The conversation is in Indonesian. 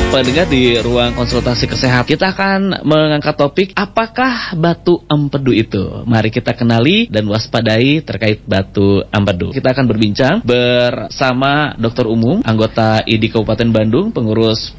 Pendengar di ruang konsultasi kesehatan, kita akan mengangkat topik apakah batu empedu itu. Mari kita kenali dan waspadai terkait batu empedu. Kita akan berbincang bersama Dokter Umum, anggota ID Kabupaten Bandung, pengurus